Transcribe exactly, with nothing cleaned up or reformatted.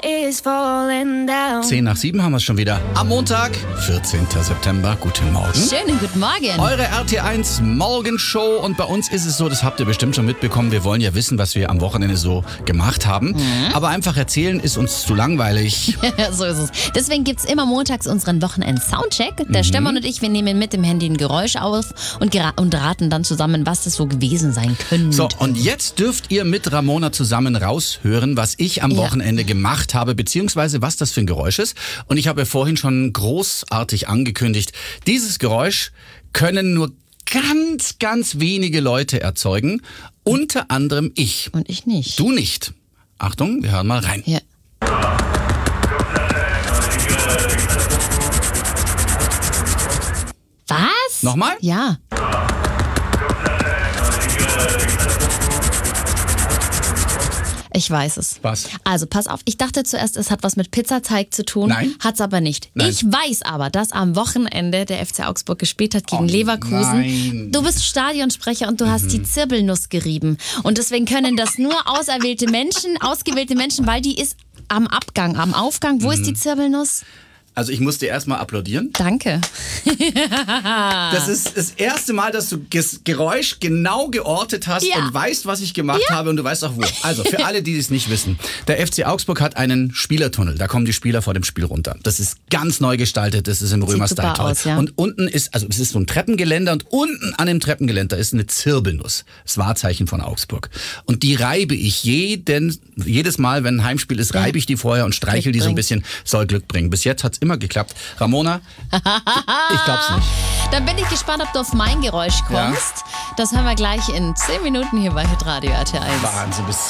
is falling down. Zehn nach sieben haben wir es schon wieder. Am Montag, vierzehnten September. Guten Morgen. Schönen guten Morgen. Eure R T eins Morgenshow. Und bei uns ist es so, das habt ihr bestimmt schon mitbekommen, wir wollen ja wissen, was wir am Wochenende so gemacht haben. Mhm. Aber einfach erzählen ist uns zu langweilig. So ist es. Deswegen gibt's immer montags unseren Wochenend-Soundcheck. Der mhm. Stefan und ich, wir nehmen mit dem Handy ein Geräusch auf und, gera- und raten dann zusammen, was das so gewesen sein könnte. So, und jetzt dürft ihr mit Ramona zusammen raushören, was ich am Ja. Wochenende gemacht habe, beziehungsweise was das für ein Geräusch ist. Und ich habe ja vorhin schon großartig angekündigt, dieses Geräusch können nur ganz, ganz wenige Leute erzeugen. Unter anderem ich. Und ich nicht. Du nicht. Achtung, wir hören mal rein. Ja. Was? Nochmal? Ja. Ich weiß es. Was? Also pass auf, ich dachte zuerst, es hat was mit Pizzateig zu tun. Nein. Hat's aber nicht. Nein. Ich weiß aber, dass am Wochenende der F C Augsburg gespielt hat gegen Oh, Leverkusen. nein. Du bist Stadionsprecher und du hast die Zirbelnuss gerieben. Und deswegen können das nur auserwählte Menschen, ausgewählte Menschen, weil die ist am Abgang, am Aufgang. Wo Mhm. ist die Zirbelnuss? Also ich muss dir erstmal applaudieren. Danke. Das ist das erste Mal, dass du das Geräusch genau geortet hast Ja. und weißt, was ich gemacht habe und du weißt auch wo. Also für alle, die es nicht wissen. Der F C Augsburg hat einen Spielertunnel. Da kommen die Spieler vor dem Spiel runter. Das ist ganz neu gestaltet. Das ist im Römer-Style super toll. aus, ja. Und unten ist, also es ist so ein Treppengeländer und unten an dem Treppengeländer ist eine Zirbelnuss. Das Wahrzeichen von Augsburg. Und die reibe ich jeden, jedes Mal, wenn ein Heimspiel ist, reibe ich die vorher und streichel Glück die so ein bringt. bisschen. Soll Glück bringen. Bis jetzt hat's immer geklappt. Ramona, ich glaub's nicht. Dann bin ich gespannt, ob du auf mein Geräusch kommst. Das hören wir gleich in zehn Minuten hier bei Hitradio R T eins. Wahnsinn, bis